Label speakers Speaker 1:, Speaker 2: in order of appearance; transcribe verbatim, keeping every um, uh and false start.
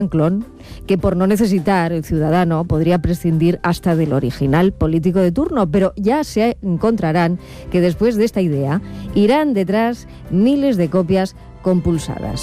Speaker 1: clon que por no necesitar el ciudadano podría prescindir hasta del original político de turno, pero ya se encontrarán que después de esta idea irán detrás miles de copias compulsadas.